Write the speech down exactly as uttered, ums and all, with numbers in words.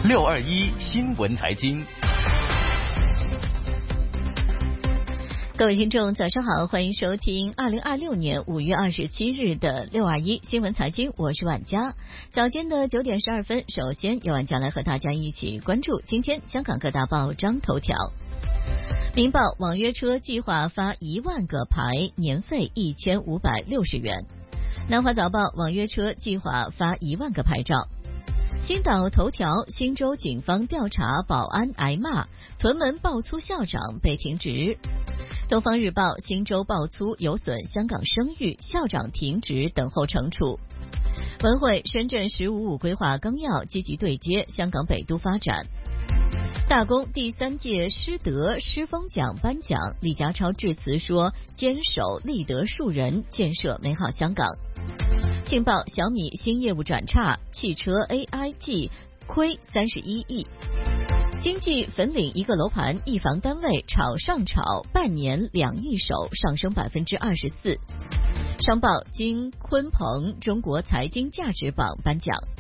六二一新闻财经。 各位听众早上好，欢迎收听二零二六年五月二十七日的六二一新闻财经，我是婉佳。早间的九点十二分，首先由婉佳来和大家一起关注今天香港各大报章头条。明报网约车计划发一万个牌，年费一千五百六十元。南华早报网约车计划发一万个牌照。星岛头条新州警方调查保安挨骂，屯门爆粗校长被停职。东方日报新州爆粗有损香港声誉，校长停职等候惩处。文汇深圳十五五规划纲要积极对接香港北都发展。大公第三届师德师风奖颁奖，李家超致辞说坚守立德树人，建设美好香港。信报小米新业务转差，汽车 A I G 亏三十一亿。经济粉岭一个楼盘一房单位炒上炒，半年两亿手，上升百分之二十四。商报经鲲鹏中国财经价值榜颁奖。